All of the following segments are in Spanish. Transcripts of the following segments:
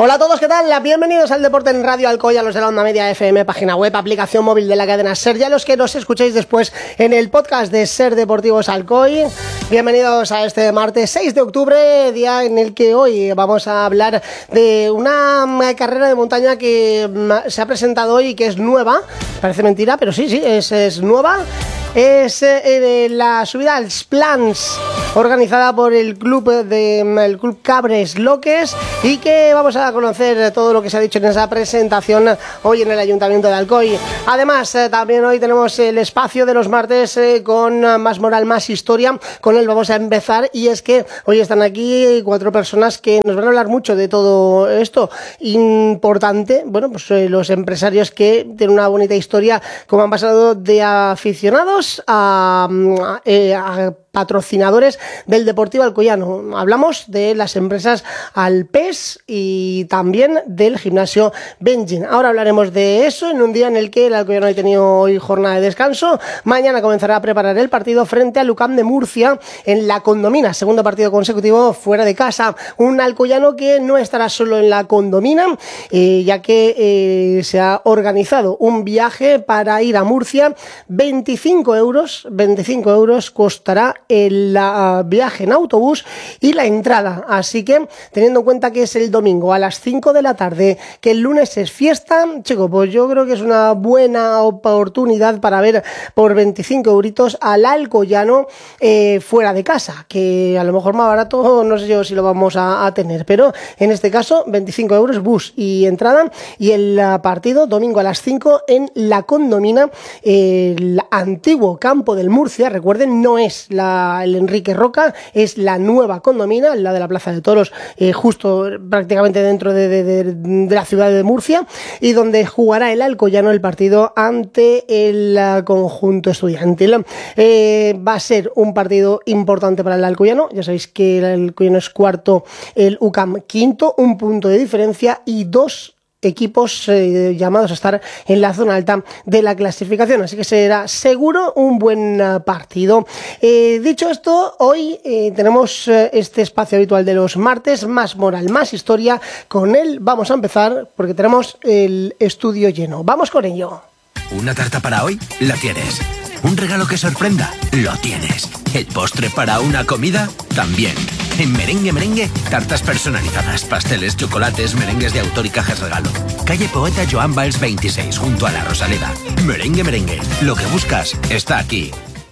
Hola a todos, ¿qué tal? Bienvenidos al Deporte en Radio Alcoy, a los de la Onda Media FM, página web, aplicación móvil de la cadena SER, y a los que nos escuchéis después en el podcast de SER Deportivos Alcoy. Bienvenidos a este martes 6 de octubre, día en el que hoy vamos a hablar de una carrera de montaña que se ha presentado hoy y que es nueva. Parece mentira, pero sí, es nueva. Es la subida al Plans, organizada por el club Cabres Loques, y que vamos a conocer todo lo que se ha dicho en esa presentación hoy en el Ayuntamiento de Alcoy. Además, también hoy tenemos el espacio de los martes con Más Moral, Más Historia. Con él vamos a empezar, y es que hoy están aquí 4 personas que nos van a hablar mucho de todo esto importante. Bueno, pues los empresarios que tienen una bonita historia, como han pasado de aficionados a patrocinadores del Deportivo Alcoyano. Hablamos de las empresas Alpes y también del gimnasio Benjin. Ahora hablaremos de eso en un día en el que el Alcoyano ha tenido hoy jornada de descanso. Mañana comenzará a preparar el partido frente al UCAM de Murcia en la Condomina, segundo partido consecutivo fuera de casa. Un Alcoyano que no estará solo en la Condomina, ya que se ha organizado un viaje para ir a Murcia. 25 euros costará el viaje en autobús y la entrada, así que teniendo en cuenta que es el domingo a las 5 de la tarde, que el lunes es fiesta, chico, pues yo creo que es una buena oportunidad para ver por 25 euritos al Alcoyano fuera de casa, que a lo mejor más barato no sé yo si lo vamos a tener, pero en este caso 25 euros bus y entrada, y el partido domingo a las 5 en la Condomina, el antiguo campo del Murcia. Recuerden, no es el Enrique Roca, es la nueva Condomina, la de la Plaza de Toros, justo prácticamente dentro de la ciudad de Murcia, y donde jugará el Alcoyano el partido ante el conjunto estudiantil. Va a ser un partido importante para el Alcoyano. Ya sabéis que el Alcoyano es cuarto, el UCAM quinto, un punto de diferencia y 2 equipos llamados a estar en la zona alta de la clasificación, así que será seguro un buen partido. Dicho esto, hoy tenemos este espacio habitual de los martes, Más Moral, Más Historia. Con él vamos a empezar porque tenemos el estudio lleno. Vamos con ello. ¿Una tarta para hoy? La tienes. ¿Un regalo que sorprenda? Lo tienes. ¿El postre para una comida? También. En Merengue, tartas personalizadas, pasteles, chocolates, merengues de autor y cajas regalo. Calle Poeta Joan Valls 26, junto a la Rosaleda. Merengue, lo que buscas está aquí.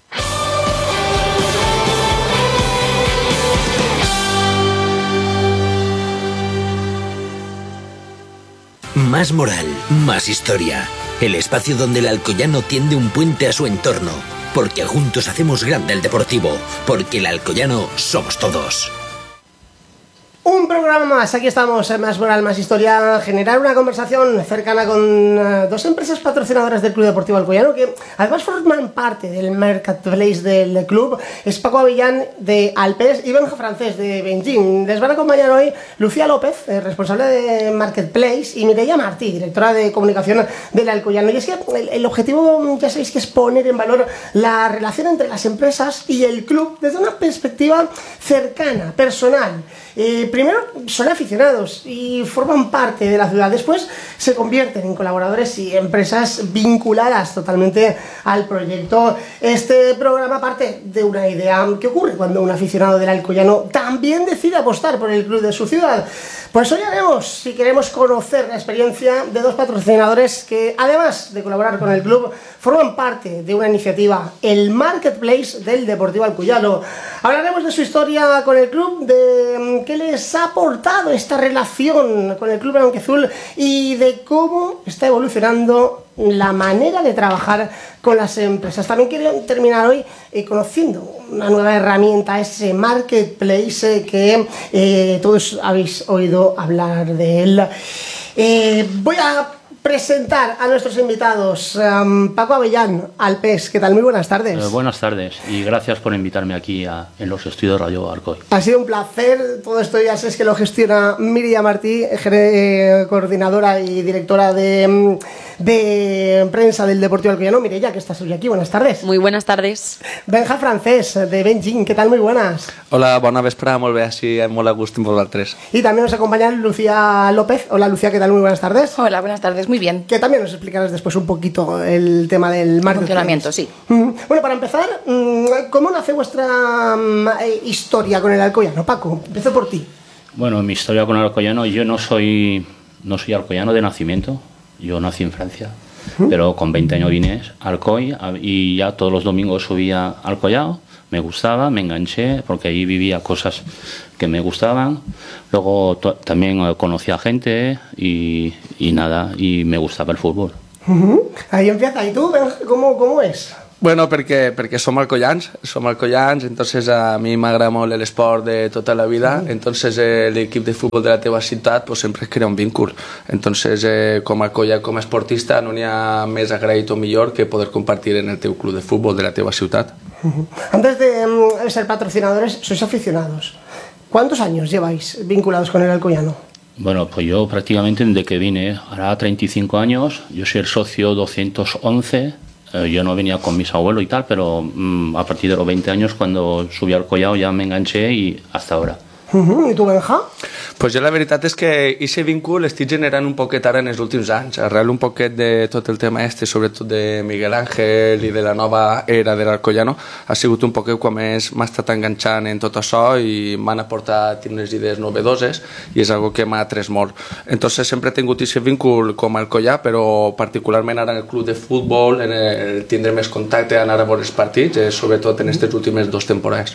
Más moral, más historia. El espacio donde el alcoyano tiende un puente a su entorno. Porque juntos hacemos grande el deportivo. Porque el alcoyano somos todos. Un programa más, aquí estamos en Más Moral, Más Historia. Generar una conversación cercana con 2 empresas patrocinadoras del Club Deportivo Alcoyano, que además forman parte del marketplace del club. Es Paco Avellán de Alpes y Benja Francés de Benjin. Les van a acompañar hoy Lucía López, responsable de marketplace, y Mireia Martí, directora de comunicación del Alcoyano. Y es que el objetivo, ya sabéis, que es poner en valor la relación entre las empresas y el club desde una perspectiva cercana, personal. Primero son aficionados y forman parte de la ciudad, después se convierten en colaboradores y empresas vinculadas totalmente al proyecto. Este programa parte de una idea que ocurre cuando un aficionado del Alcoyano también decide apostar por el club de su ciudad. Pues hoy haremos, si queremos conocer la experiencia de 2 patrocinadores que, además de colaborar con el club, forman parte de una iniciativa, el Marketplace del Deportivo Alcoyano. Hablaremos de su historia con el club, de qué les ha aportado esta relación con el Club Blanquiazul y de cómo está evolucionando la manera de trabajar con las empresas. También quiero terminar hoy conociendo una nueva herramienta, ese Marketplace que todos habéis oído hablar de él. Voy a presentar a nuestros invitados. Paco Avellán, Alpes, ¿qué tal? Muy buenas tardes. Buenas tardes y gracias por invitarme aquí en los estudios de Radio Alcoy. Ha sido un placer. Todo esto ya sabes que lo gestiona Mireia Martí, coordinadora y directora de de prensa del Deportivo Alcoyano, Mireia, que estás hoy aquí. Buenas tardes. Muy buenas tardes. Benja Francés, de Beijing, ¿qué tal? Muy buenas. Hola, bona vesprada, molt bé, així molt a gust amb vosaltres. Y también nos acompaña Lucía López. Hola Lucía, ¿qué tal? Muy buenas tardes. Hola, buenas tardes, muy bien. Que también nos explicarás después un poquito el tema del marketing. Funcionamiento, sí. Bueno, para empezar, ¿cómo nace vuestra historia con el Alcoyano? Paco, empiezo por ti. Bueno, mi historia con el Alcoyano, yo no soy alcoyano de nacimiento, yo nací en Francia, pero con 20 años vine a Alcoy y ya todos los domingos subía al Alcoyano, me gustaba, me enganché porque ahí vivía cosas que me gustaban, luego también conocía gente y nada, y me gustaba el fútbol. Ahí empieza. ¿Y tú, Benja, cómo es? Bueno, perquè som alcoians, entonces a mi m'agrada molt l'esport de tota la vida, entonces l'equip de futbol de la teva ciutat pues, sempre es crea un vínculo. Entonces, com a alcoià, com a esportista, no n'hi ha més agraït o millor que poder compartir en el teu club de futbol de la teva ciutat. Antes de ser patrocinadores, sois aficionados. ¿Cuántos años lleváis vinculados con el Alcoyano? Bueno, pues yo prácticamente desde que vine, hará 35 años, yo soy el socio 211. Yo no venía con mis abuelos y tal, pero a partir de los 20 años, cuando subí al Collao, ya me enganché y hasta ahora. I tu, Benja? Pues jo la veritat és que aquest vínculo l'estic generant un poquet ara en els últims anys, arrel un poquet de tot el tema sobretot de Miguel Ángel i de la nova era de l'Alcoyano, ha sigut un poquet quan m'ha estat enganxant en tot això i m'han aportat unes idees novedoses i és algo que m'ha atret molt. Entonces sempre he tingut aquest vínculo com a Alcoyà, però particularment ara en el club de futbol, en el tindre més contacte, anar a veure els partits, sobretot en aquestes últimes 2 temporades.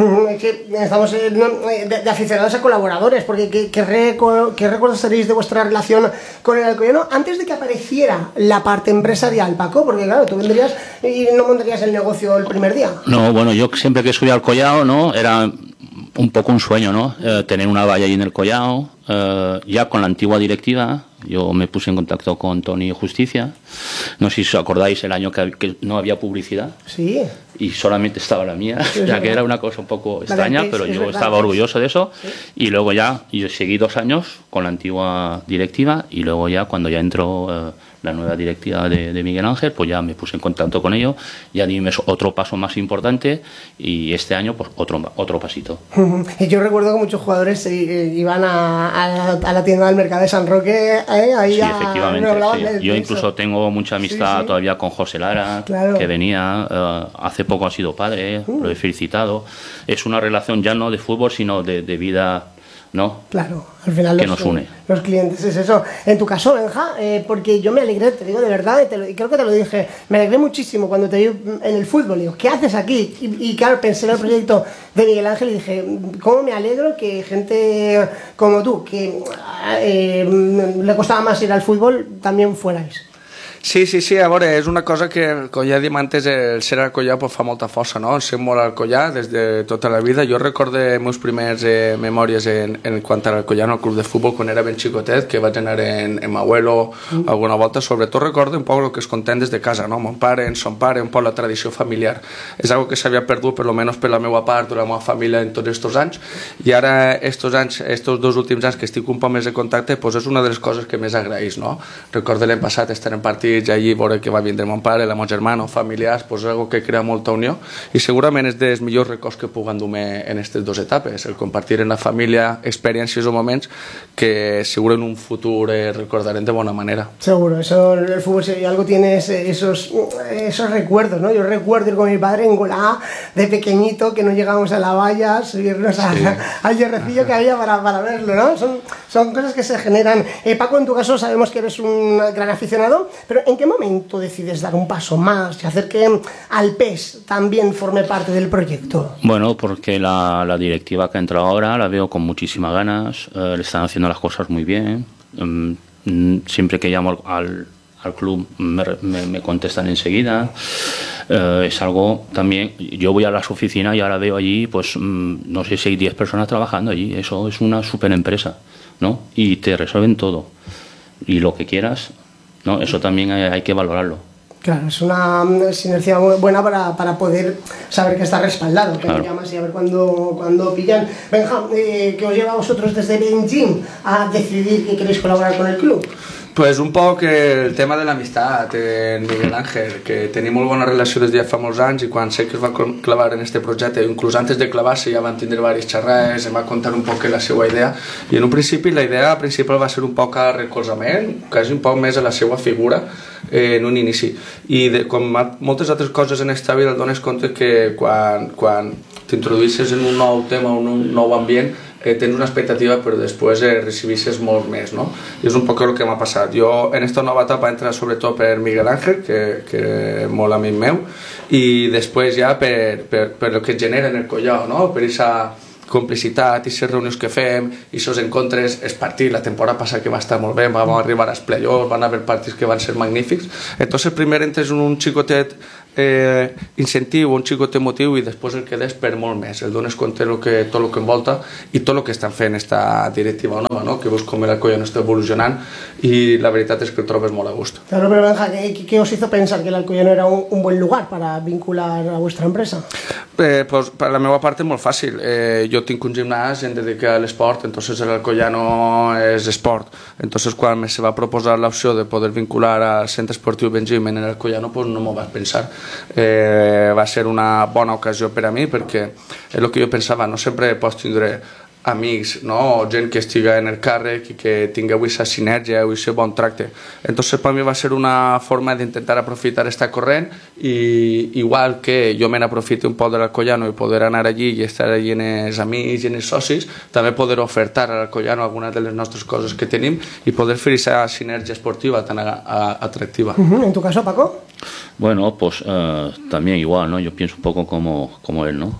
Estamos de aficionados a colaboradores, porque ¿qué recuerdos tenéis de vuestra relación con el Alcoyano antes de que apareciera la parte empresarial, Paco? Porque claro, tú vendrías y no montarías el negocio el primer día. No, bueno, yo siempre que subí al Collao, ¿no? Era un poco un sueño, ¿no? Tener una valla ahí en el Collao. Ya con la antigua directiva, yo me puse en contacto con Tony Justicia. No sé si os acordáis el año que no había publicidad. Sí. Y solamente estaba la mía, ya que era una cosa un poco extraña, pero yo estaba orgulloso de eso. Sí. Y luego ya, yo seguí 2 años con la antigua directiva y luego ya cuando ya entró la nueva directiva de Miguel Ángel, pues ya me puse en contacto con ellos, ya dimos otro paso más importante y este año pues otro pasito. Y yo recuerdo que muchos jugadores iban a la tienda del mercado de San Roque, ahí sí, efectivamente, sí. Yo incluso tengo mucha amistad sí. todavía con José Lara, claro. Que venía, hace poco ha sido padre, lo he felicitado. Es una relación ya no de fútbol, sino de vida, ¿no? Claro, al final que nos une. Los clientes, es eso. En tu caso, Benja, porque yo me alegré, te digo de verdad, y creo que te lo dije, me alegré muchísimo cuando te vi en el fútbol. Digo, ¿qué haces aquí? Y claro, pensé en el proyecto de Miguel Ángel y dije, ¿cómo me alegro que gente como tú, que le costaba más ir al fútbol, también fuerais? Sí, a veure, és una cosa que, com ja diem antes, el ser alcoià pues, fa molta força, no? Ser molt alcoià des de tota la vida. Jo recordo les meves primeres memòries en quant a l'Alcoyano, al club de futbol, quan era ben xicotet, que vaig anar en m'abuelo alguna volta. Sobretot recordo un poc el que es contem des de casa, no? Mon pare, en son pare, un poc la tradició familiar. És algo que s'havia perdut, per almenys per la meva part, de la meva família en tots aquests anys, i ara estos 2 últims anys que estic un poc més de contacte, pues és una de les coses que més agraïs, no? Recordo l'any passat estar en partits allí, veure que va vindre mon pare, la mon germana, familiars, pues és algo que crea molta unió i segurament és dels millors records que puc endur-me en aquestes 2 etapes, el compartir en la família experiències o moments que seguro en un futur recordarem de bona manera. Seguro, eso, el fútbol si algo tiene esos recuerdos, ¿no? Yo recuerdo ir con mi padre en Golá de pequeñito, que no llegábamos a la valla, subirnos al hierrecillo que había para verlo, ¿no? Son cosas que se generan. Paco, en tu caso sabemos que eres un gran aficionado, pero ¿en qué momento decides dar un paso más y hacer que al PES también forme parte del proyecto? Bueno, porque la directiva que ha entrado ahora la veo con muchísimas ganas, le están haciendo las cosas muy bien. Siempre que llamo al club me contestan enseguida. Es algo también, yo voy a las oficinas y ahora veo allí, pues no sé si hay 10 personas trabajando allí. Eso es una super empresa, ¿no? Y te resuelven todo. Y lo que quieras, ¿no? Eso también hay que valorarlo. Claro, es una sinergia muy buena para poder saber que está respaldado, que claro. No llamas y a ver cuándo pillan. Benja, ¿qué os lleva a vosotros desde Beijing a decidir que queréis colaborar con el club? Pues un poc el tema de l'amistat, en Miguel Ángel, que tenim molt bona relació des de fa molts anys i quan sé que es va clavar en este projecte, inclús antes de clavar-se ja van tindre diverses xerrades, em va contar un poc la seva idea i en un principi la idea principal va ser un poc a recolzament, quasi un poc més a la seva figura en un inici i com moltes altres coses en esta vida et dones compte que quan t'introduïsses en un nou tema, un nou ambient, tens una expectativa però després recibisses molt més, no? I és un poc el que m'ha passat. Jo en esta nova etapa entra sobretot per Miguel Ángel, que és molt amic meu, i després ja per el que genera en el Collao, no? Per aquesta complicitat i les reunions que fem i els encontres, els partits, la temporada passada que va estar molt bé, vam arribar als playoffs, van haver partits que van ser magnífics. Entonces primer entres en un xicotet incentiu, un xicotet motiu i després el quedes per molt més, el dones compte tot el que envolta i tot el que estan fent esta directiva nova, no? Que veus com el Alcoyano està evolucionant i la veritat és que el trobes molt a gust. Claro, pero Benja, ¿qué os hizo pensar que el Alcoyano era un buen lugar para vincular a vuestra empresa? Pues per la meva part és molt fàcil. Jo tinc un gimnàs en dedicat a l'esport, entonces el Alcoyano és esport. Entonces quan se va proposar l'opció de poder vincular al centre esportiu Benjamin en el Alcoyano, pues no m'ho vaig pensar. Va ser una bona ocasió per a mi perquè és el que jo pensava, no sempre pots tindre amics, no? O gent que estiga en el càrrec i que tingueu aquesta sinergia o aquest bon tracte. Entonces per mi va ser una forma d'intentar aprofitar esta corrent i igual que jo me n'aprofito un poc de l'Alcoyano i poder anar allí i estar allí en els amics i en els socis, també poder ofertar a l'Alcoyano algunes de les nostres coses que tenim i poder fer aquesta sinergia esportiva tan atractiva. ¿En tu caso, Paco? Bueno, pues también igual, ¿no? Yo pienso un poco como él, ¿no?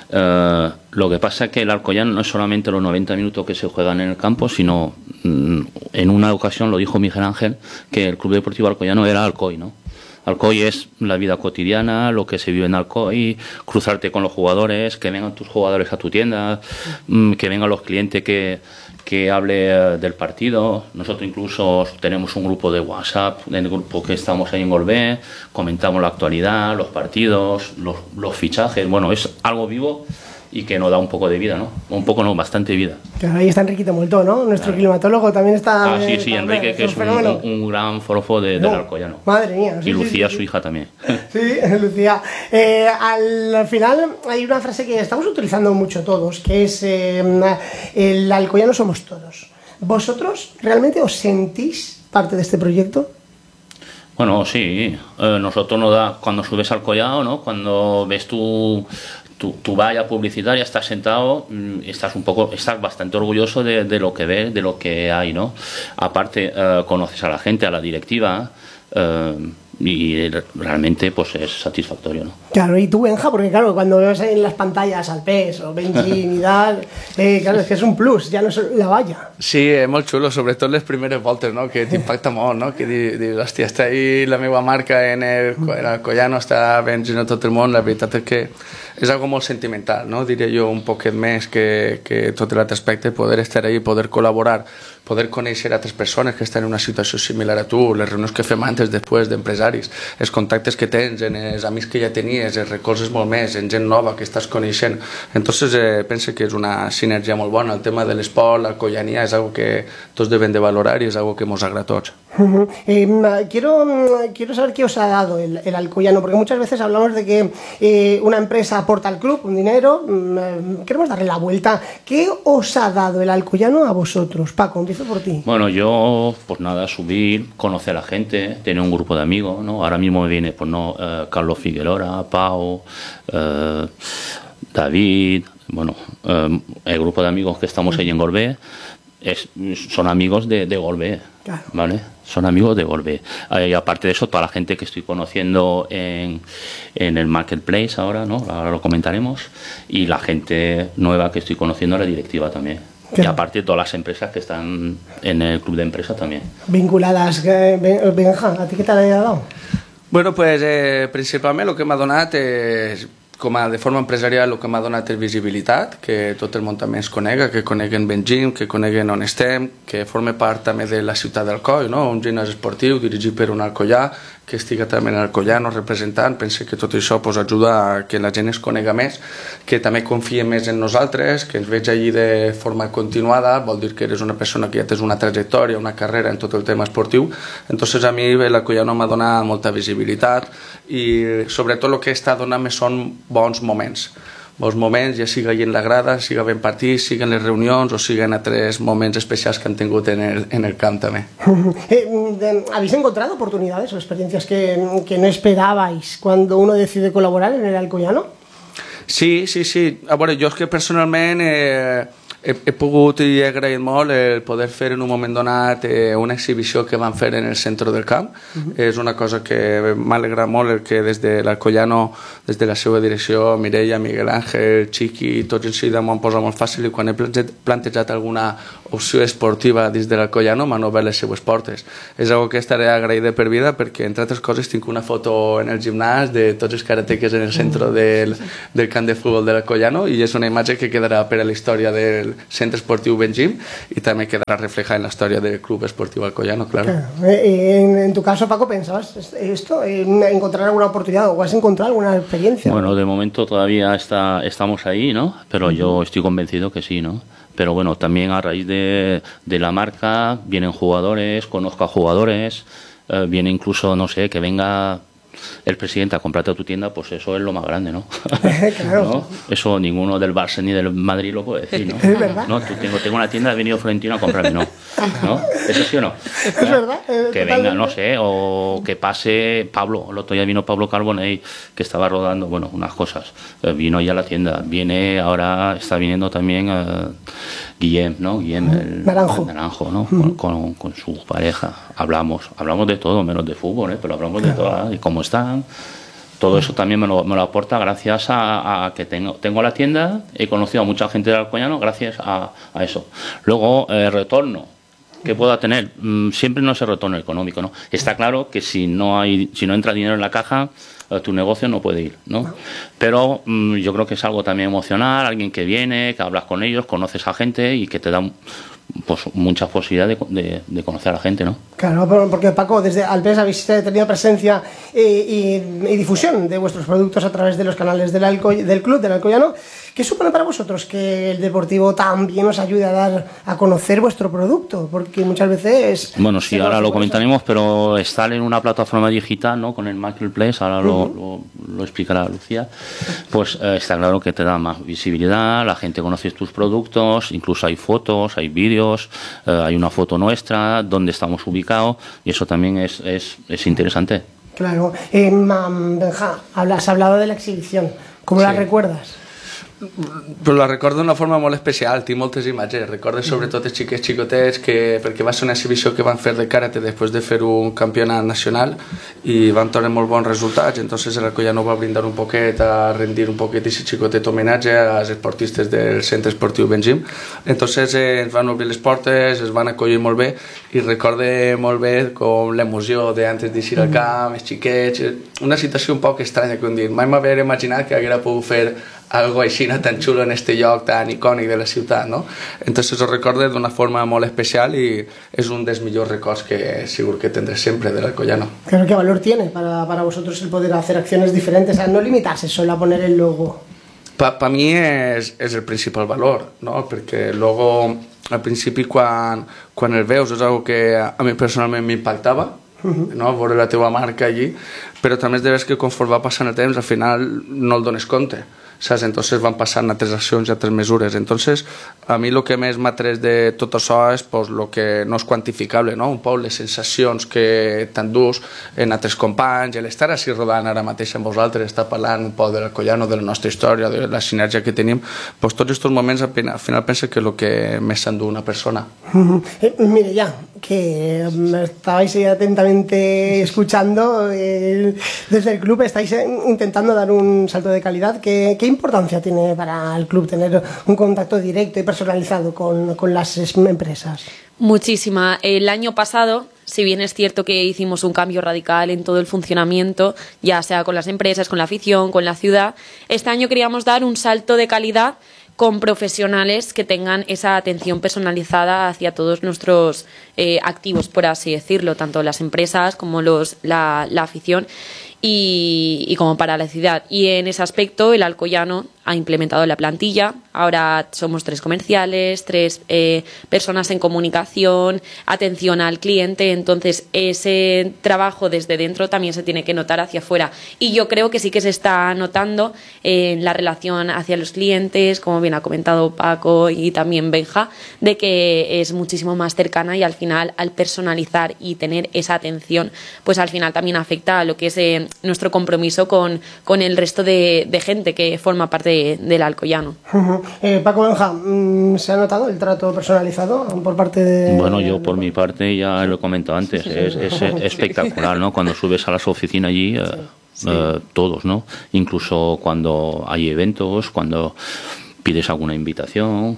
Lo que pasa es que el Alcoyano no es solamente los 90 minutos que se juegan en el campo, sino en una ocasión lo dijo Miguel Ángel que el Club Deportivo Alcoyano era Alcoy, ¿no? Alcoy es la vida cotidiana, lo que se vive en Alcoy, cruzarte con los jugadores, que vengan tus jugadores a tu tienda, que vengan los clientes que hable del partido. Nosotros incluso tenemos un grupo de WhatsApp, en el grupo que estamos ahí en Golbé, comentamos la actualidad, los partidos, los fichajes. Bueno, es algo vivo y que nos da un poco de vida, ¿no? Un poco no, bastante vida. Claro, ahí está Enriquito Moltó, ¿no? Nuestro climatólogo también está... Sí, Enrique, que es un gran forofo del Alcoyano. Madre mía. Sí, y Lucía, su hija también. Sí, Lucía. Al final hay una frase que estamos utilizando mucho todos, que es el Alcoyano somos todos. ¿Vosotros realmente os sentís parte de este proyecto? Bueno, sí. Nosotros nos da, cuando subes al Collao, ¿no? Cuando ves tu valla publicitaria, estás sentado, estás bastante orgulloso de lo que ves, de lo que hay, ¿no? Aparte, conoces a la gente, a la directiva, y realmente pues es satisfactorio, ¿no? Claro, y tú, Benja, porque claro, cuando ves en las pantallas al PES o Benjin y tal, claro, es que es un plus, ja no és la valla. Sí, és molt xulo, sobretot les primeres voltes, no? Que t'impacta molt, no? Que dius, hòstia, està ahí la meva marca en el Alcoyano, està Benjin a tot el món, la veritat és que és algo molt sentimental, no? Diria jo un poquet més que tot l'altre aspecte, poder estar ahí, poder col·laborar, poder conèixer altres persones que estan en una situació similar a tu, les reunions que fem antes, després, d'empresaris, els contactes que tens, en els amics que ja tenies, els recolzes molt més, en gent nova que estàs coneixent. Entonces, penso que és una sinergia molt bona. El tema de l'esport, la collania, és algo que tots devem de valorar i és algo que ens agrada a tots. Quiero saber qué os ha dado el Alcoyano, porque muchas veces hablamos de que una empresa aporta al club un dinero, queremos darle la vuelta. ¿Qué os ha dado el Alcoyano a vosotros? Paco, empiezo por ti. Bueno, yo, pues nada, subir, conocer a la gente, tener un grupo de amigos, ¿no? Ahora mismo me viene, pues no, Carlos Figueroa, Pau, David, bueno, el grupo de amigos que estamos ahí en Golbé, son amigos de Golbé, claro. ¿Vale? Son amigos de Golbé. Y aparte de eso, toda la gente que estoy conociendo en el Marketplace ahora, ¿no? Ahora lo comentaremos, y la gente nueva que estoy conociendo en la directiva también. Claro. Y aparte todas las empresas que están en el club de empresa también. Vinculadas. Benja, ¿a ti qué te ha dado? Bueno, pues principalment el que m'ha donat és, de forma empresarial, el que m'ha donat és visibilitat, que tot el món també ens conega, que coneguen Benjin, que coneguen on estem, que forme part també de la ciutat d'Alcoi, no? Un gimnàs esportiu dirigit per un alcoià, que estiga també en Alcoyano representant. Pense que tot això pues, ajuda a que la gent es conega més, que també confia més en nosaltres, que ens veig allí de forma continuada, vol dir que eres una persona que ja tens una trajectòria, una carrera en tot el tema esportiu. Entonces a mi el Alcoyano m'ha donat molta visibilitat i sobretot el que està donant-me són bons moments. Bons moments, ja siga allí en la grada, siga ben partit, siga en les reunions o siga en altres moments especials que han tingut en el camp també. ¿Habéis encontrado oportunidades o experiencias que no esperabais cuando uno decide colaborar en el Alcoyano? Sí. A veure, jo és que personalment he pogut i he agraït molt el poder fer en un moment donat una exhibició que van fer en el centre del camp. És una cosa que m'alegra molt el que des de l'Alcoyano, des de la seva direcció, Mireia, Miguel Ángel, Chiqui, tots en seguida m'ho han posat molt fàcil i quan he plantejat alguna opció esportiva dins de l'Alcoyano m'han obert les seues portes. És una cosa que estaré agraïda per vida perquè, entre altres coses, tinc una foto en el gimnàs de tots els karateques en el centre del camp de futbol de l'Alcoyano i és una imatge que quedarà per a la història del Centre Esportiu Benjim y también quedará reflejada en la historia del Club Esportivo Alcoyano, claro. En tu caso, Paco, ¿pensabas esto? ¿Encontrar alguna oportunidad o has encontrado alguna experiencia? Bueno, de momento todavía estamos ahí, ¿no? Pero yo estoy convencido que sí, ¿no? Pero bueno, también a raíz de la marca vienen jugadores, conozco a jugadores, viene incluso, no sé, que venga el presidente a comprarte tu tienda, pues eso es lo más grande, ¿no? Claro. ¿No? Eso ninguno del Barça ni del Madrid lo puede decir, ¿no? Es verdad. ¿No? Tengo una tienda, ha venido Florentino a comprarme, ¿no? ¿Eso sí o no? Es verdad. Que venga, no sé, o que pase Pablo. El otro día vino Pablo Carbonell, que estaba rodando, bueno, unas cosas. Vino ya a la tienda. Ahora está viniendo también Guillem, ¿no? Guillem, el Naranjo, ¿no? Con su pareja. Hablamos de todo, menos de fútbol, pero hablamos de todo, y cómo están. Todo eso también me lo aporta gracias a que tengo la tienda. He conocido a mucha gente del Alcoyano gracias a eso. Luego, retorno que pueda tener, siempre no es el retorno económico, ¿no? Está claro que si no entra dinero en la caja, tu negocio no puede ir, ¿no? Pero yo creo que es algo también emocional, alguien que viene, que hablas con ellos, conoces a gente y que te da pues mucha posibilidad de conocer a la gente, ¿no? Claro, porque Paco, desde Alpes habéis tenido presencia y difusión de vuestros productos a través de los canales del club, del Alcoyano. ¿Qué supone para vosotros que el deportivo también os ayude a dar a conocer vuestro producto? Porque muchas veces... Bueno, sí, ahora lo comentaremos, pero estar en una plataforma digital, ¿no? Con el Marketplace, ahora lo explicará Lucía, pues está claro que te da más visibilidad, la gente conoce tus productos, incluso hay fotos, hay vídeos, hay una foto nuestra, dónde estamos ubicados, y eso también es interesante. Claro. Benja, has hablado de la exhibición. ¿Cómo la recuerdas? Però la recordo d'una forma molt especial, tinc moltes imatges, recordo sobretot els xiquets xicotets perquè va ser una exhibició que van fer de karate després de fer un campionat nacional i van tenir molt bons resultats, entonces el Alcoyano va brindar un poquet a rendir un poquet aquest xicotet homenatge als esportistes del Centre Esportiu Benjim, entonces ens van obrir les portes, es van acollir molt bé i recorde molt bé com l'emoció d'antes d'eixir al camp, els xiquets, una situació un poc estranya, com dir, mai m'haver imaginat que haguera pogut fer algo així tan xulo en este lloc tan icònic de la ciutat, ¿no? Entonces ho recordo d'una forma molt especial i és un dels millors records que segur que tendré sempre del Alcoyano. Claro, ¿qué valor tiene para vosotros el poder hacer acciones diferentes, a no limitarse solo a poner el logo? Per mi és el principal valor, no? Perquè el logo, al principi, quan el veus, és algo que a mi personalment m'impactava, no? Veure la teva marca allí, però també és de veure que conforme va passant el temps al final no el dones compte, saps? Entonces van passant altres accions i altres mesures. Entonces a mi el que més m'ha tret de tot això és pues, lo que no és quantificable, no? Un poc les sensacions que t'endús en altres companys, l'estar així rodant ara mateix amb vosaltres, estar parlant un poc de l'Alcoyano, de la nostra història, de la sinergia que tenim, pues, tots aquests moments al final penso que és el que més s'endú una persona. Mire, ya que estabais atentamente escuchando desde el club, estáis intentando dar un salto de calidad. ¿Qué importancia tiene para el club tener un contacto directo y personalizado con las empresas? Muchísima. El año pasado, si bien es cierto que hicimos un cambio radical en todo el funcionamiento, ya sea con las empresas, con la afición, con la ciudad, este año queríamos dar un salto de calidad con profesionales que tengan esa atención personalizada hacia todos nuestros activos, por así decirlo, tanto las empresas como la afición y como para la ciudad. Y en ese aspecto el Alcoyano ha implementado la plantilla. Ahora somos 3 comerciales, 3 personas en comunicación, atención al cliente. Entonces ese trabajo desde dentro también se tiene que notar hacia afuera. Y yo creo que sí que se está notando en la relación hacia los clientes, como bien ha comentado Paco y también Benja, de que es muchísimo más cercana, y al final, al personalizar y tener esa atención, pues al final también afecta a lo que es nuestro compromiso con el resto de gente que forma parte del Alcoyano. Paco, Benja, ¿se ha notado el trato personalizado por parte de...? Bueno, yo por mi parte ya lo he comentado antes, es espectacular, ¿no? Cuando subes a las oficinas allí, todos, ¿no? Incluso cuando hay eventos, cuando pides alguna invitación,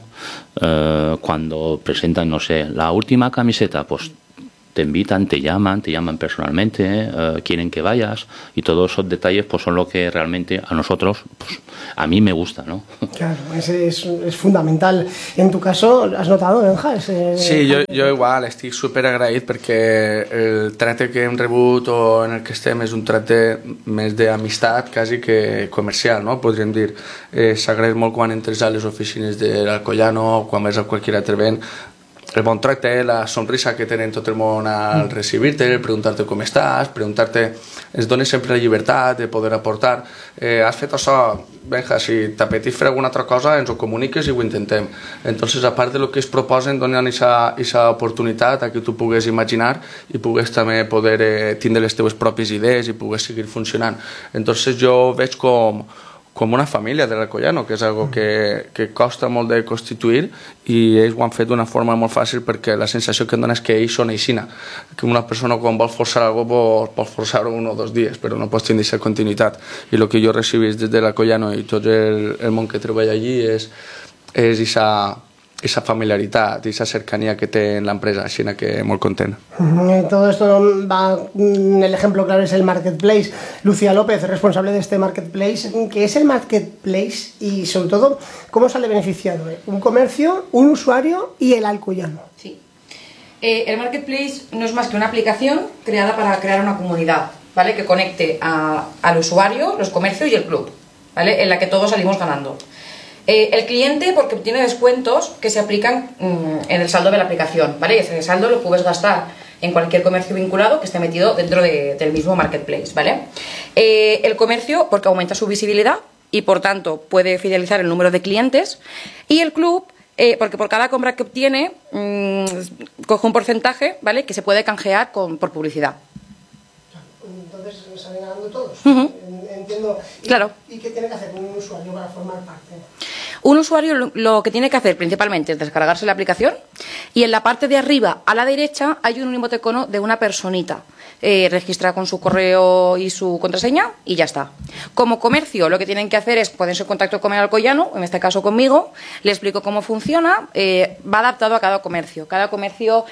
cuando presentan, no sé, la última camiseta, pues te invitan, te llaman personalmente, quieren que vayas, y todos esos detalles pues son lo que realmente a nosotros, pues a mí me gusta, ¿no? Claro, ese es fundamental. En tu caso, ¿has notado, Benja? Sí, jo igual, estic super agraït perquè el tracte que hem rebut o en el que estem és un tracte més d'amistat quasi que comercial, no? Podríem dir. S'agraeix molt quan entres a les oficines de l'Alcoyano, quan vas a qualsevol altre event, el bon tracte, la sonrisa que tenen tot el món al recibir-te, preguntar-te com estàs, preguntar-te, ens dones sempre la llibertat de poder aportar. Has fet això, Benja, si t'apeteix fer alguna altra cosa, ens ho comuniques i ho intentem. Entonces, a part de lo que es proposen, donen aquesta oportunitat a que tu pugues imaginar i pugues també poder tindre les teves pròpies idees i pugues seguir funcionant. Entonces, jo veig com una família de l'Alcoyano, que és algo que costa molt de constituir, i ells ho han fet d'una forma molt fàcil, perquè la sensació que em dona és que ells són aixina, que una persona quan vol forçar alguna cosa pot forçar-ho 1 o 2 dies, però no pots tenir aquesta continuïtat, i el que jo recibís des de l'Alcoyano i tot el món que treballa allí és esa familiaritat i esa cercanía que té en la empresa, así que muy content. Todo esto va, el ejemplo claro es el Marketplace. Lucía López, responsable de este Marketplace, ¿qué es el Marketplace y sobre todo cómo sale beneficiado? Un comercio, un usuario y el Alcoyano. Sí. El Marketplace no es más que una aplicación creada para crear una comunidad, ¿vale? Que conecte al usuario, los comercios y el club, ¿vale? En la que todos salimos ganando. El cliente porque obtiene descuentos que se aplican en el saldo de la aplicación, ¿vale? Ese saldo lo puedes gastar en cualquier comercio vinculado que esté metido dentro del mismo Marketplace, ¿vale? El comercio porque aumenta su visibilidad y por tanto puede fidelizar el número de clientes, y el club porque por cada compra que obtiene coge un porcentaje, ¿vale? Que se puede canjear por publicidad. Entonces salen ganando todos. Entiendo. Claro. ¿Y qué tiene que hacer un usuario para formar parte? Un usuario lo que tiene que hacer principalmente es descargarse la aplicación, y en la parte de arriba a la derecha hay un emoticono de una personita. Registra con su correo y su contraseña y ya está. Como comercio lo que tienen que hacer es ponerse en contacto con el Alcoyano, en este caso conmigo, le explico cómo funciona, va adaptado a cada comercio. Cada comercio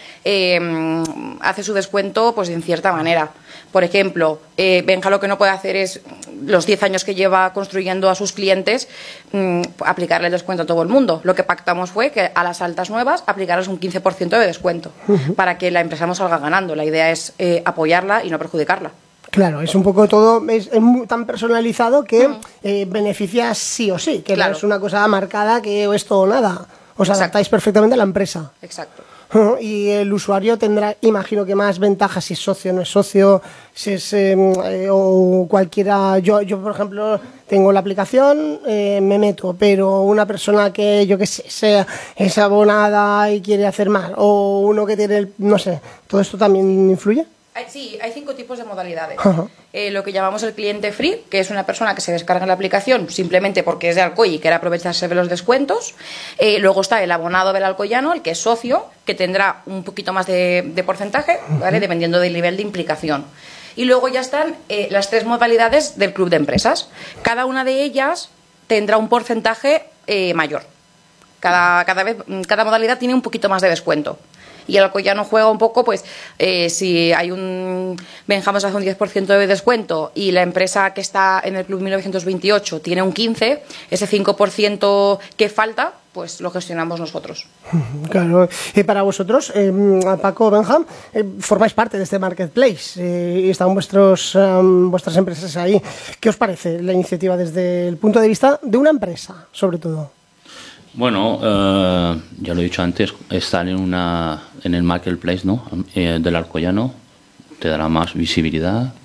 hace su descuento pues en cierta manera. Por ejemplo, Benja lo que no puede hacer es, los 10 años que lleva construyendo a sus clientes, aplicarle el descuento a todo el mundo. Lo que pactamos fue que a las altas nuevas aplicarles un 15% de descuento para que la empresa no salga ganando. La idea es apoyarla y no perjudicarla. Claro, es un poco todo, es tan personalizado que beneficia sí o sí, que claro. No es una cosa marcada que es todo o nada. Os adaptáis perfectamente a la empresa. Exacto. Y el usuario tendrá, imagino que más ventajas si es socio o no es socio, si es o cualquiera. Yo por ejemplo tengo la aplicación, me meto, pero una persona que yo que sé es abonada y quiere hacer más, o uno que tiene no sé, ¿todo esto también influye? Sí, hay 5 tipos de modalidades. Lo que llamamos el cliente free, que es una persona que se descarga la aplicación simplemente porque es de Alcoy y quiere aprovecharse de los descuentos. Luego está el abonado del Alcoyano, el que es socio, que tendrá un poquito más de porcentaje, ¿vale? Dependiendo del nivel de implicación. Y luego ya están las 3 modalidades del club de empresas. Cada una de ellas tendrá un porcentaje mayor. Cada modalidad tiene un poquito más de descuento. Y el alcoyano juega un poco, pues, si hay Benjamín hace un 10% de descuento y la empresa que está en el Club 1928 tiene un 15%, ese 5% que falta, pues lo gestionamos nosotros. Claro. Para vosotros, Paco, Benjam, formáis parte de este marketplace y están vuestras empresas ahí. ¿Qué os parece la iniciativa desde el punto de vista de una empresa, sobre todo? Bueno, ya lo he dicho antes, estar en el marketplace, ¿no? Del alcoyano te dará más visibilidad.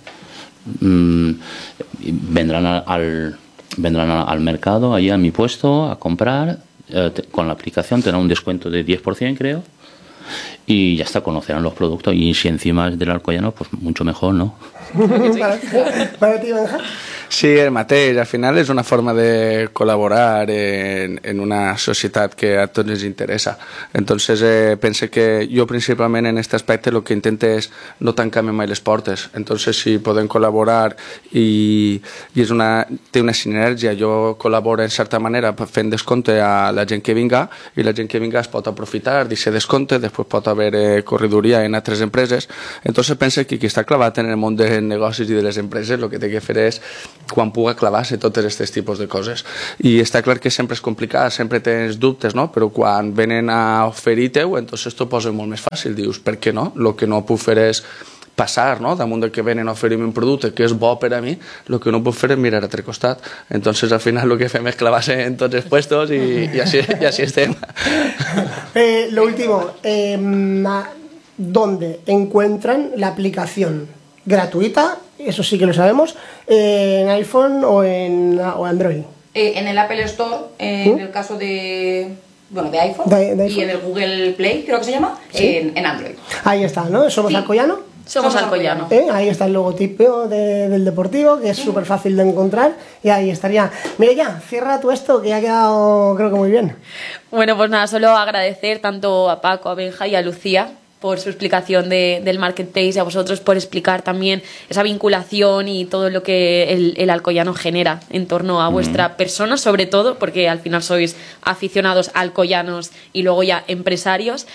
Vendrán al mercado, allí a mi puesto, a comprar. Con la aplicación tendrá un descuento de 10%, creo, y ya está, conocerán los productos, y si encima es del alcoyano, pues mucho mejor, ¿no? ¿Para ti, Benja? Sí, el mateix. Al final és una forma de col·laborar en una societat que a tots ens interessa. Entonces, pense que jo principalment en aquest aspecte el que intento és no tancar-me mai les portes. Entonces, si podem col·laborar i té una sinergia, jo col·laboro en certa manera fent descompte a la gent que vinga i la gent que vinga es pot aprofitar d'aquest descompte, després pot haver corredoria en altres empreses. Entonces, pense que qui està clavat en el món dels negocis i de les empreses el que té que fer és quan puga clavar-se tots aquests tipus de coses. I està clar que sempre és complicat, sempre tens dubtes, no? Però quan venen a oferir-te-ho, entonces t'ho posa molt més fàcil. Dius, per què no? El que no puc fer és passar, no? Damunt de que venen a oferir-me un producte que és bo per a mi, el que no puc fer és mirar a altre costat. Entonces, al final, el que fem és clavar-se en tots els puestos i així estem. Lo último, ¿dónde encuentran la aplicación gratuita? Eso sí que lo sabemos, en iPhone o en Android. En el Apple Store, en el caso de iPhone, de iPhone, y en el Google Play, creo que se llama, ¿sí? En Android. Ahí está, ¿no? ¿Somos Alcoyano? Somos Alcoyano. Ahí está el logotipo del Deportivo, que es súper fácil de encontrar, y ahí estaría. Mira ya, cierra tú esto, que ha quedado creo que muy bien. Bueno, pues nada, solo agradecer tanto a Paco, a Benja y a Lucía por su explicación del marketplace y a vosotros por explicar también esa vinculación y todo lo que el alcoyano genera en torno a vuestra persona, sobre todo porque al final sois aficionados alcoyanos y luego ya empresarios.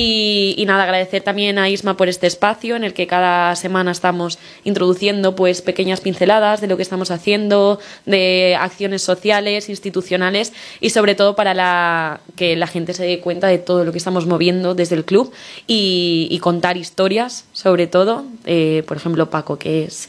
Y nada, agradecer también a Isma por este espacio en el que cada semana estamos introduciendo pues pequeñas pinceladas de lo que estamos haciendo, de acciones sociales, institucionales y sobre todo para que la gente se dé cuenta de todo lo que estamos moviendo desde el club y contar historias, sobre todo. Por ejemplo, Paco, que es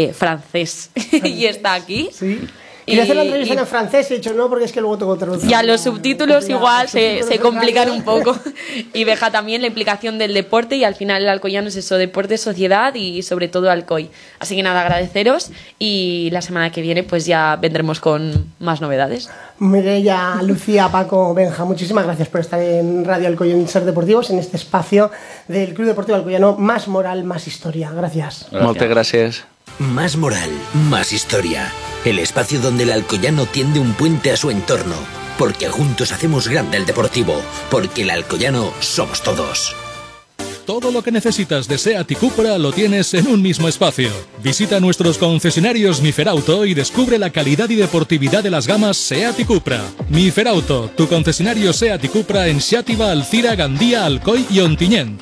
francés y está aquí. Sí. Quería hacer la entrevista en francés, he dicho no, porque es que luego tengo que traducir. Ya los subtítulos igual se complican un poco. Y deja también la implicación del deporte y al final el alcoyano es eso, deporte, sociedad y sobre todo alcoy. Así que nada, agradeceros y la semana que viene pues ya vendremos con más novedades. Mireia, Lucía, Paco, Benja, muchísimas gracias por estar en Radio Alcoy en Ser Deportivos, en este espacio del Club Deportivo Alcoyano. Más moral, más historia. Gracias. Moltes gràcies. Más moral, más historia. El espacio donde el alcoyano tiende un puente a su entorno. Porque juntos hacemos grande el deportivo. Porque el alcoyano somos todos. Todo lo que necesitas de SEAT y Cupra lo tienes en un mismo espacio. Visita nuestros concesionarios Miferauto y descubre la calidad y deportividad de las gamas SEAT y Cupra. Miferauto, tu concesionario SEAT y Cupra en Xàtiva, Alcira, Gandía, Alcoy y Ontinyent.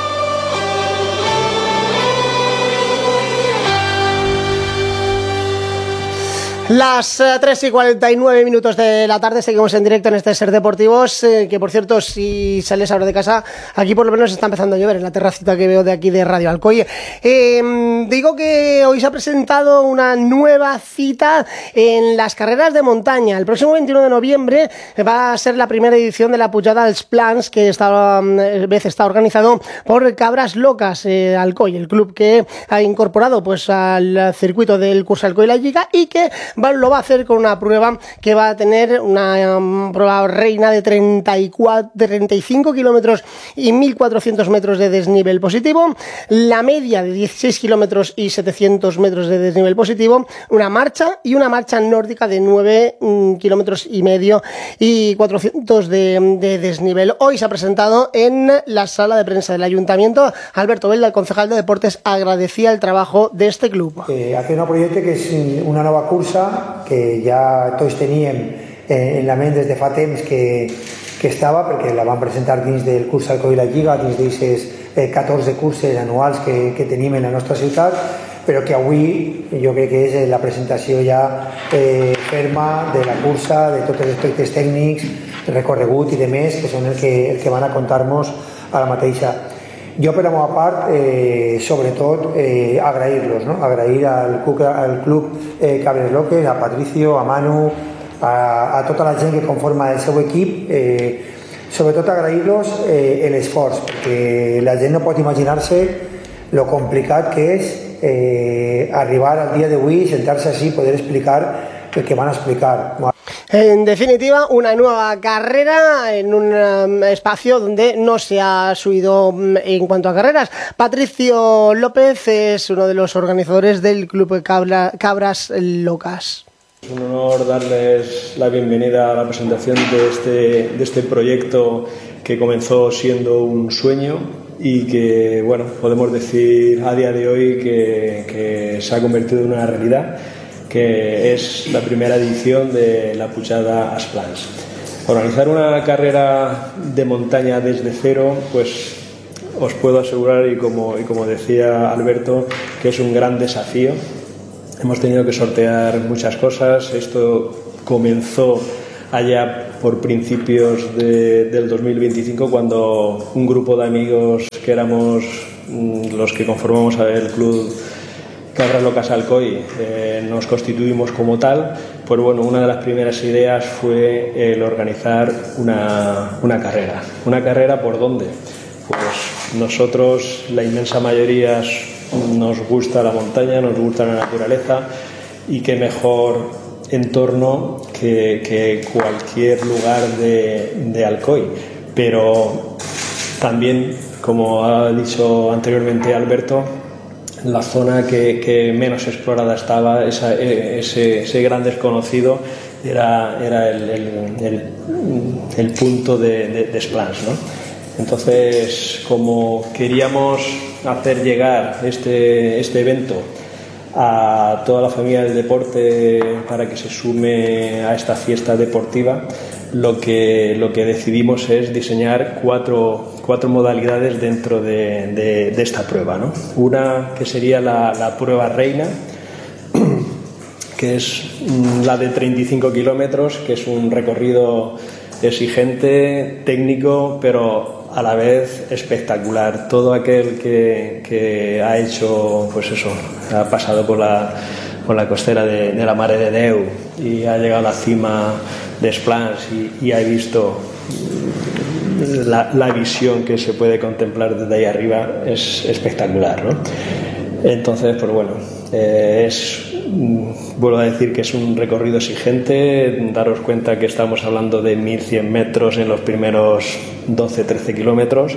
Las 3:49 de la tarde, seguimos en directo en este Ser Deportivos, que por cierto, si sales ahora de casa, aquí por lo menos está empezando a llover en la terracita que veo de aquí de Radio Alcoy. Digo que hoy se ha presentado una nueva cita en las carreras de montaña. El próximo 21 de noviembre va a ser la primera edición de la Pujada als Plans, que esta vez está organizado por Cabras Locas Alcoy, el club que ha incorporado pues al circuito del Cursa Alcoy La Lliga y que lo va a hacer con una prueba que va a tener una prueba reina de 35 kilómetros y 1.400 metros de desnivel positivo, la media de 16 kilómetros y 700 metros de desnivel positivo, una marcha nórdica de 9 kilómetros y medio y 400 de desnivel. Hoy se ha presentado en la sala de prensa del Ayuntamiento. Alberto Belda, el concejal de Deportes, agradecía el trabajo de este club. Aquest nou projecte que és una nova cursa que ja tots teníem en la ment des de fa temps que que estava, perquè la vam presentar dins del curs Alcoi la Lliga, dins d'aquestes 14 curses anuals que tenim en la nostra ciutat, però que avui jo crec que és la presentació ja ferma de la cursa, de tots els aspectes tècnics, recorregut i demés, que són el que van a contar-nos a la mateixa. Jo, per la meva part, sobretot, agrair-los, no? Agrair al Club Cabres Loques, a Patricio, a Manu, a tota la gent que conforma el seu equip, sobretot agrair-los l'esforç, perquè la gent no pot imaginar-se lo complicat que és arribar al dia d'avui, sentar-se així i poder explicar el que van a explicar. En definitiva, una nueva carrera en un espacio donde no se ha subido en cuanto a carreras. Patricio López es uno de los organizadores del Club Cabras Locas. Es un honor darles la bienvenida a la presentación de este proyecto que comenzó siendo un sueño y que, bueno, podemos decir a día de hoy que se ha convertido en una realidad, que es la primera edición de la Pujada as Plans. Organizar una carrera de montaña desde cero, pues os puedo asegurar, y como decía Alberto, que es un gran desafío. Hemos tenido que sortear muchas cosas. Esto comenzó allá por principios del 2025, cuando un grupo de amigos que éramos los que conformamos el club Cabras Locas Alcoi, nos constituimos como tal. Pues bueno, una de las primeras ideas fue el organizar una carrera. ¿Una carrera por dónde? Pues nosotros, la inmensa mayoría, nos gusta la montaña, nos gusta la naturaleza, y qué mejor entorno que cualquier lugar de Alcoi. Pero también, como ha dicho anteriormente Alberto, la zona que menos explorada estaba, ese gran desconocido, era el punto de Splans, ¿no? Entonces, como queríamos hacer llegar este evento a toda la familia del deporte para que se sume a esta fiesta deportiva, lo que decidimos es diseñar cuatro modalidades dentro de esta prueba, ¿no? Una que sería la prueba reina, que es la de 35 kilómetros, que es un recorrido exigente, técnico, pero a la vez espectacular. Todo aquel que ha hecho, pues eso, ha pasado por la costera de la Mare de Déu y ha llegado a la cima de Splans y ha visto la visión que se puede contemplar desde ahí arriba, es espectacular, ¿no? Entonces, pues bueno, vuelvo a decir que es un recorrido exigente. Daros cuenta que estamos hablando de 1100 metros en los primeros 12-13 kilómetros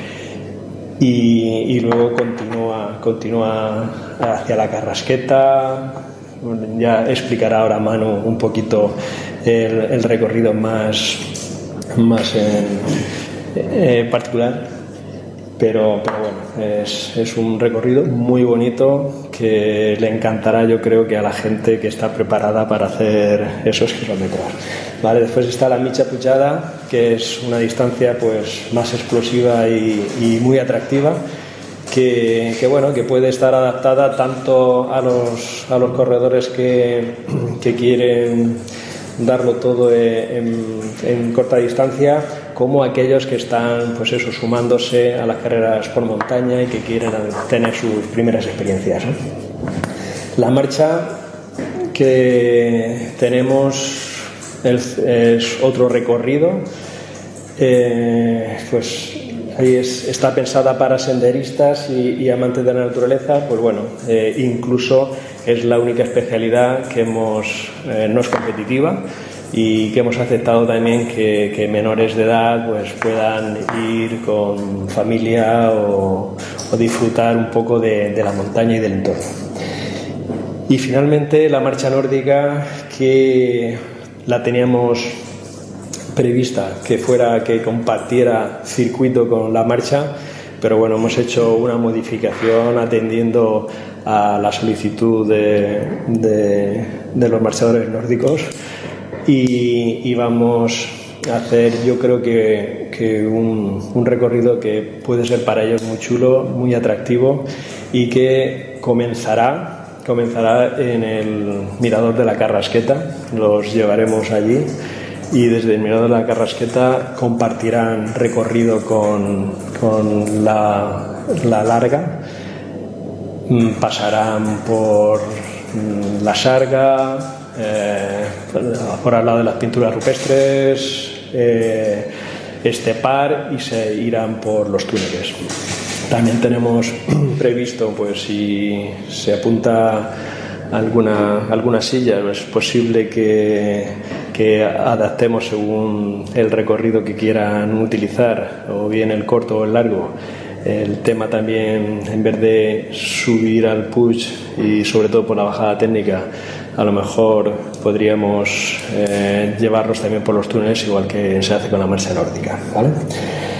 y luego continúa hacia la Carrasqueta. Ya explicará ahora Manu un poquito el recorrido más particular. Pero bueno, es un recorrido muy bonito que le encantará, yo creo, que a la gente que está preparada para hacer esos kilómetros. Vale, después está la Mitja Pujada, que es una distancia pues más explosiva y muy atractiva, que bueno, que puede estar adaptada tanto a los corredores que quieren darlo todo en corta distancia, como aquellos que están, pues eso, sumándose a las carreras por montaña y que quieren tener sus primeras experiencias, ¿no? La marcha que tenemos es otro recorrido, pues ahí está pensada para senderistas y amantes de la naturaleza. Pues bueno, incluso es la única especialidad que no es competitiva, y que hemos aceptado también que menores de edad pues puedan ir con familia o disfrutar un poco de la montaña y del entorno. Y finalmente la marcha nórdica, que la teníamos prevista que compartiera circuito con la marcha, pero bueno, hemos hecho una modificación atendiendo a la solicitud de los marchadores nórdicos y vamos hacer, yo creo que un recorrido que puede ser para ellos muy chulo, muy atractivo y que comenzará en el Mirador de la Carrasqueta. Los llevaremos allí y desde el Mirador de la Carrasqueta compartirán recorrido con la Larga, pasarán por la Sarga, por al lado de las pinturas rupestres, Estepar, y se irán por los túneles. También tenemos previsto, pues si se apunta alguna silla, es posible que adaptemos según el recorrido que quieran utilizar, o bien el corto o el largo. El tema también, en vez de subir al Puig y sobre todo por la bajada técnica, a lo mejor podríamos llevarlos también por los túneles, igual que se hace con la marcha nórdica, ¿vale?